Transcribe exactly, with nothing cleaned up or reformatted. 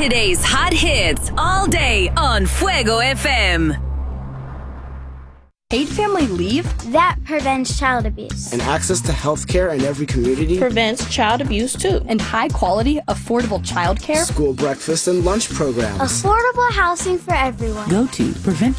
Today's hot hits all day on Fuego F M. Paid family leave? That prevents child abuse. And access to health care in every community prevents child abuse too. And high quality, affordable childcare? School breakfast and lunch programs. Affordable housing for everyone. Go to prevent